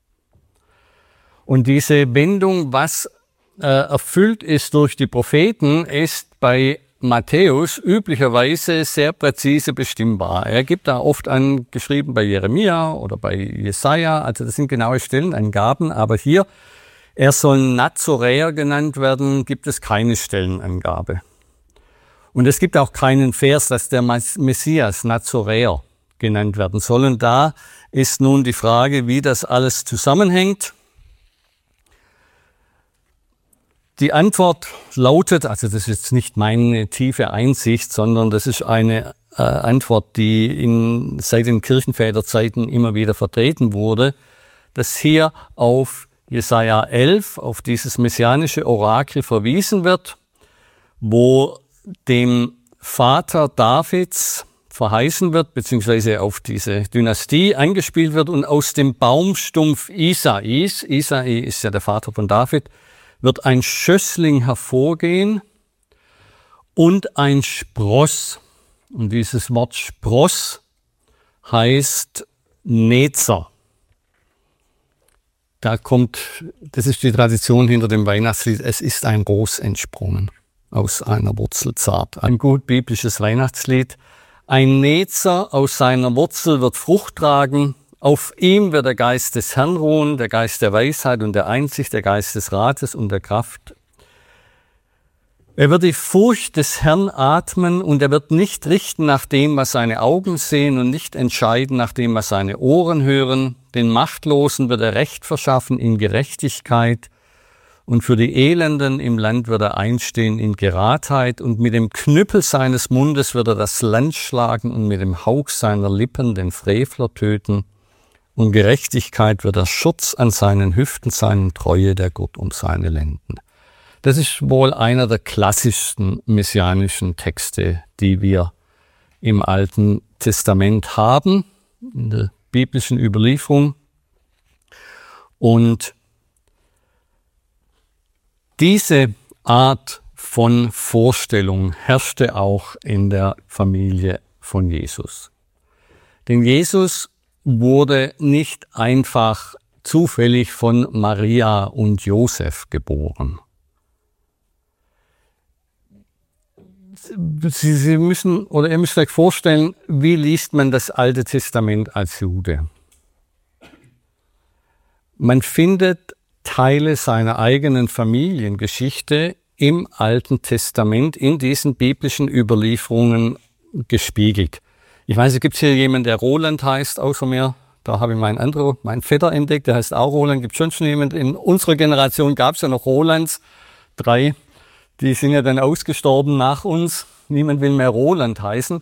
Und diese Wendung, was erfüllt ist durch die Propheten, ist bei Matthäus üblicherweise sehr präzise bestimmbar. Er gibt da oft angeschrieben bei Jeremia oder bei Jesaja, also das sind genaue Stellenangaben, aber hier, er soll Nazoräer genannt werden, gibt es keine Stellenangabe. Und es gibt auch keinen Vers, dass der Messias Nazoräer genannt werden soll. Und da ist nun die Frage, wie das alles zusammenhängt. Die Antwort lautet, also das ist jetzt nicht meine tiefe Einsicht, sondern das ist eine Antwort, die seit den Kirchenväterzeiten immer wieder vertreten wurde, dass hier auf Jesaja 11, auf dieses messianische Orakel verwiesen wird, wo dem Vater Davids verheißen wird, beziehungsweise auf diese Dynastie angespielt wird, und aus dem Baumstumpf Isais ist ja der Vater von David, wird ein Schössling hervorgehen und ein Spross. Und dieses Wort Spross heißt Nezer. Das ist die Tradition hinter dem Weihnachtslied, es ist ein Ros entsprungen aus einer Wurzel zart. Ein gut biblisches Weihnachtslied. Ein Nezer aus seiner Wurzel wird Frucht tragen. Auf ihm wird der Geist des Herrn ruhen, der Geist der Weisheit und der Einsicht, der Geist des Rates und der Kraft. Er wird die Furcht des Herrn atmen und er wird nicht richten nach dem, was seine Augen sehen, und nicht entscheiden nach dem, was seine Ohren hören. Den Machtlosen wird er Recht verschaffen in Gerechtigkeit und für die Elenden im Land wird er einstehen in Geradheit, und mit dem Knüppel seines Mundes wird er das Land schlagen und mit dem Hauch seiner Lippen den Frevler töten. Und Gerechtigkeit wird der Schutz an seinen Hüften sein, Treue der Gurt um seine Lenden. Das ist wohl einer der klassischsten messianischen Texte, die wir im Alten Testament haben, in der biblischen Überlieferung. Und diese Art von Vorstellung herrschte auch in der Familie von Jesus. Denn Jesus wurde nicht einfach zufällig von Maria und Josef geboren. Sie müssen, oder ihr müsst euch vorstellen, wie liest man das Alte Testament als Jude? Man findet Teile seiner eigenen Familiengeschichte im Alten Testament in diesen biblischen Überlieferungen gespiegelt. Ich weiß, es gibt hier jemanden, der Roland heißt, außer mir. Da habe ich meinen Vetter entdeckt, der heißt auch Roland. Gibt schon jemanden. In unserer Generation gab es ja noch Rolands, 3. Die sind ja dann ausgestorben nach uns. Niemand will mehr Roland heißen.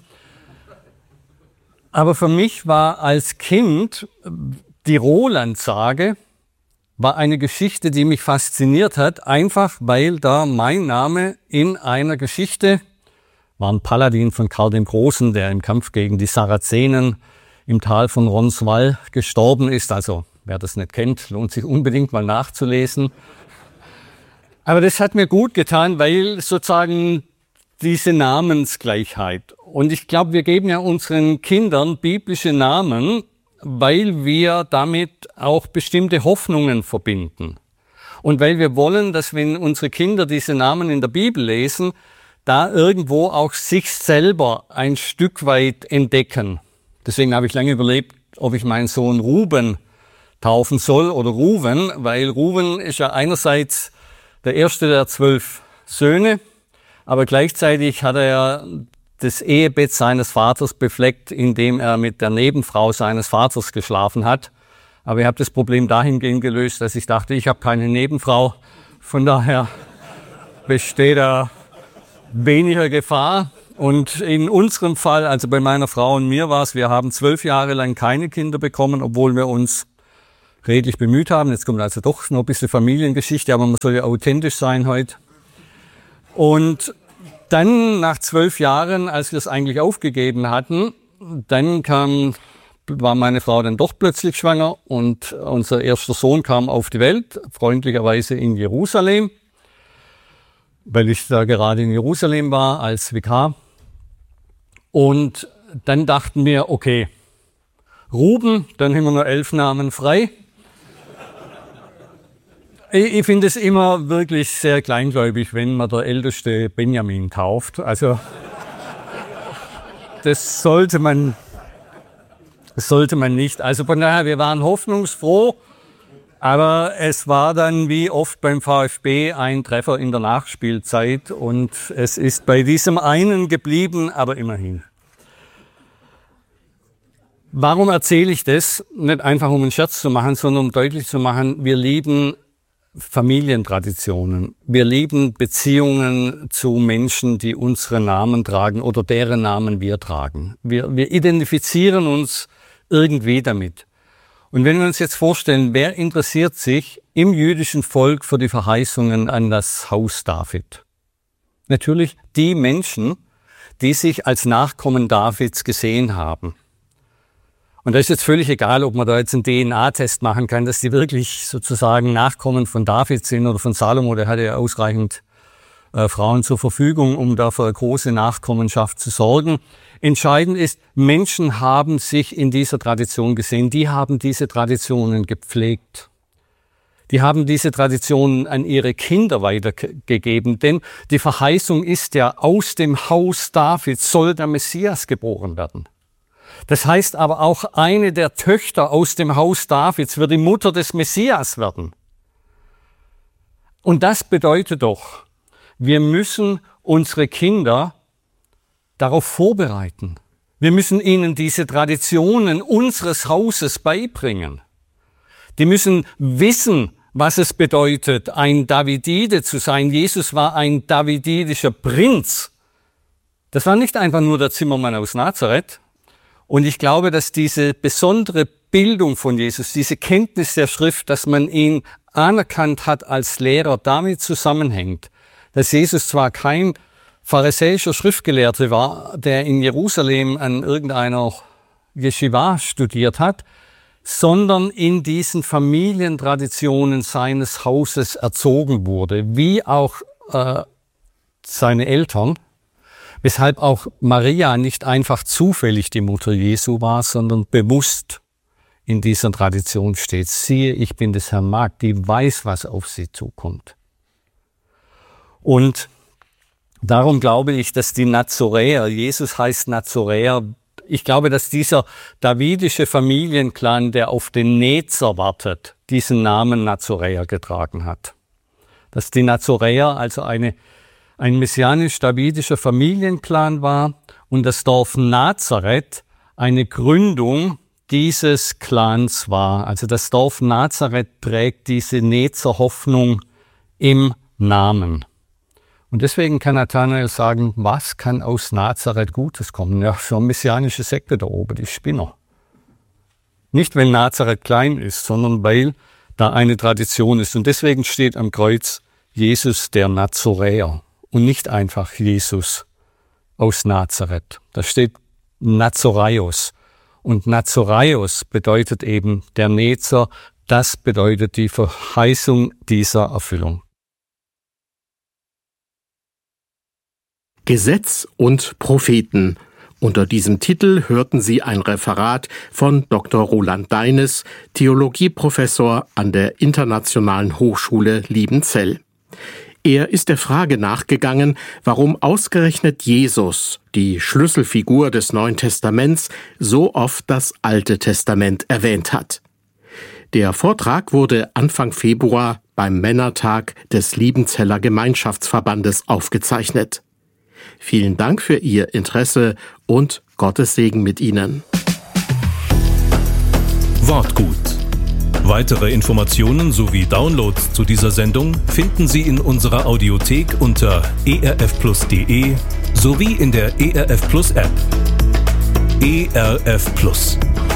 Aber für mich war als Kind die Roland-Sage war eine Geschichte, die mich fasziniert hat, einfach weil da mein Name in einer Geschichte war, ein Paladin von Karl dem Großen, der im Kampf gegen die Sarazenen im Tal von Roncesvalles gestorben ist. Also wer das nicht kennt, lohnt sich unbedingt mal nachzulesen. Aber das hat mir gut getan, weil sozusagen diese Namensgleichheit. Und ich glaube, wir geben ja unseren Kindern biblische Namen, weil wir damit auch bestimmte Hoffnungen verbinden. Und weil wir wollen, dass wenn unsere Kinder diese Namen in der Bibel lesen, da irgendwo auch sich selber ein Stück weit entdecken. Deswegen habe ich lange überlegt, ob ich meinen Sohn Ruben taufen soll oder Ruven, weil Ruven ist ja einerseits der erste der 12 Söhne, aber gleichzeitig hat er ja das Ehebett seines Vaters befleckt, indem er mit der Nebenfrau seines Vaters geschlafen hat. Aber ich habe das Problem dahingehend gelöst, dass ich dachte, ich habe keine Nebenfrau, von daher besteht da weniger Gefahr. Und in unserem Fall, also bei meiner Frau und mir war es, wir haben 12 Jahre lang keine Kinder bekommen, obwohl wir uns redlich bemüht haben. Jetzt kommt also doch noch ein bisschen Familiengeschichte, aber man soll ja authentisch sein heute. Und dann nach 12 Jahren, als wir es eigentlich aufgegeben hatten, dann war meine Frau dann doch plötzlich schwanger und unser erster Sohn kam auf die Welt, freundlicherweise in Jerusalem, weil ich da gerade in Jerusalem war als Vikar. Und dann dachten wir, okay, Ruben, dann haben wir noch 11 Namen frei. Ich finde es immer wirklich sehr kleingläubig, wenn man der älteste Benjamin tauft. Also das sollte man nicht. Also von daher, wir waren hoffnungsfroh, aber es war dann wie oft beim VfB ein Treffer in der Nachspielzeit und es ist bei diesem einen geblieben, aber immerhin. Warum erzähle ich das? Nicht einfach um einen Scherz zu machen, sondern um deutlich zu machen, wir lieben Familientraditionen. Wir lieben Beziehungen zu Menschen, die unsere Namen tragen oder deren Namen wir tragen. Wir identifizieren uns irgendwie damit. Und wenn wir uns jetzt vorstellen, wer interessiert sich im jüdischen Volk für die Verheißungen an das Haus David? Natürlich die Menschen, die sich als Nachkommen Davids gesehen haben. Und da ist jetzt völlig egal, ob man da jetzt einen DNA-Test machen kann, dass die wirklich sozusagen Nachkommen von David sind oder von Salomo. Der hatte ja ausreichend Frauen zur Verfügung, um da für eine große Nachkommenschaft zu sorgen. Entscheidend ist, Menschen haben sich in dieser Tradition gesehen. Die haben diese Traditionen gepflegt. Die haben diese Traditionen an ihre Kinder weitergegeben. Denn die Verheißung ist ja, aus dem Haus Davids soll der Messias geboren werden. Das heißt aber auch, eine der Töchter aus dem Haus Davids wird die Mutter des Messias werden. Und das bedeutet doch, wir müssen unsere Kinder darauf vorbereiten. Wir müssen ihnen diese Traditionen unseres Hauses beibringen. Die müssen wissen, was es bedeutet, ein Davidide zu sein. Jesus war ein davididischer Prinz. Das war nicht einfach nur der Zimmermann aus Nazareth. Und ich glaube, dass diese besondere Bildung von Jesus, diese Kenntnis der Schrift, dass man ihn anerkannt hat als Lehrer, damit zusammenhängt, dass Jesus zwar kein pharisäischer Schriftgelehrter war, der in Jerusalem an irgendeiner Yeshiva studiert hat, sondern in diesen Familientraditionen seines Hauses erzogen wurde, wie auch seine Eltern. Weshalb auch Maria nicht einfach zufällig die Mutter Jesu war, sondern bewusst in dieser Tradition steht. Siehe, ich bin des Herrn Magd, die weiß, was auf sie zukommt. Und darum glaube ich, dass die Nazoräer, Jesus heißt Nazoräer, ich glaube, dass dieser davidische Familienclan, der auf den Nezer wartet, diesen Namen Nazoräer getragen hat. Dass die Nazoräer also ein messianisch-davidischer Familienclan war und das Dorf Nazareth eine Gründung dieses Clans war. Also das Dorf Nazareth trägt diese Nezer Hoffnung im Namen. Und deswegen kann Nathanael sagen, was kann aus Nazareth Gutes kommen? Ja, so eine messianische Sekte da oben, die Spinner. Nicht, weil Nazareth klein ist, sondern weil da eine Tradition ist. Und deswegen steht am Kreuz Jesus der Nazoräer. Und nicht einfach Jesus aus Nazareth. Da steht Nazoraios. Und Nazoraios bedeutet eben der Nezer. Das bedeutet die Verheißung dieser Erfüllung. Gesetz und Propheten. Unter diesem Titel hörten Sie ein Referat von Dr. Roland Deines, Theologieprofessor an der Internationalen Hochschule Liebenzell. Er ist der Frage nachgegangen, warum ausgerechnet Jesus, die Schlüsselfigur des Neuen Testaments, so oft das Alte Testament erwähnt hat. Der Vortrag wurde Anfang Februar beim Männertag des Liebenzeller Gemeinschaftsverbandes aufgezeichnet. Vielen Dank für Ihr Interesse und Gottes Segen mit Ihnen. Wortgut. Weitere Informationen sowie Downloads zu dieser Sendung finden Sie in unserer Audiothek unter erfplus.de sowie in der ERF Plus App. ERF Plus.